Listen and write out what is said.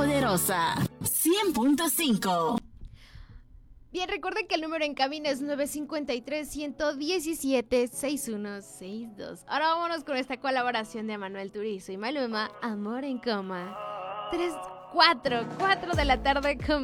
poderosa. 100.5. Bien, recuerden que el número en cabina es 953-117-6162. Ahora vámonos con esta colaboración de Manuel Turizo y Maluma, Amor en Coma. 4 de la tarde con